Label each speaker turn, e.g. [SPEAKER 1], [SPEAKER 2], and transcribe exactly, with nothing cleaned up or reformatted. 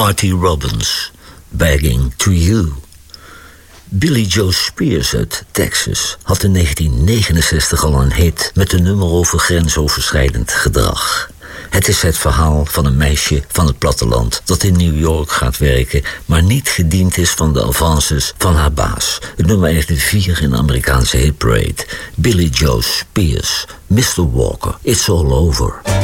[SPEAKER 1] Marty Robbins, Begging to You. Billy Joe Spears uit Texas had in negentien negenenzestig al een hit met een nummer over grensoverschrijdend gedrag. Het is het verhaal van een meisje van het platteland dat in New York gaat werken, maar niet gediend is van de avances van haar baas. Het nummer eindigde vier in de Amerikaanse hitparade. Billy Joe Spears, mister Walker, It's All Over.